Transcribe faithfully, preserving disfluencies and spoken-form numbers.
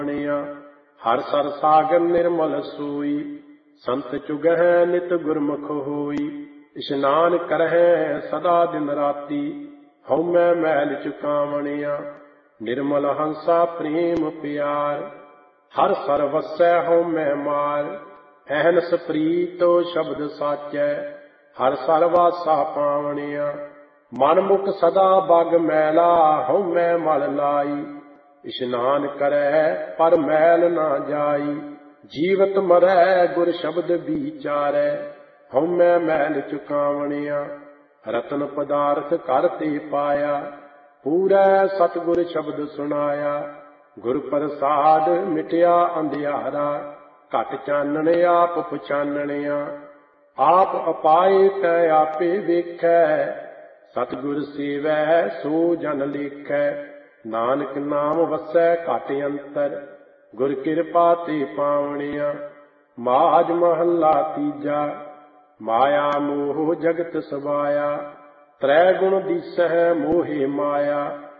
हर sir सागर निर्मल सोई, संत चुगह नित गुरमुख होई। इशनान करह सदा दिन राती, हउमै मैल चुकावणिया। निर्मल हंसा प्रेम प्यार, हर सर वसै हउमै मार। अहनस प्रीतो शब्द साचै, हर सर वासा पावणिया। मन मुख सदा बग मैला, हउमै मल लाई। इशनान करह पर मैल ना जाई, जीवत मरै गुर शब्द विचारै। हउमै मैल चुकावणिया। रतन पदार्थ कर ते पाया, पूरै सतगुर शब्द सुनाया। गुर प्रसाद मिटया अंधियारा, घट चानण आप पछानणिया। आप अपाए तै आपे वेखै, सतगुर सेवै सो जन लेखै। नानक नाम वसै घट अंतर, गुर किरपा ते पावणिया। माज महला तीजा, माया मोह जगत सवाया। त्रै गुण दिसਹਿ मोहे माया,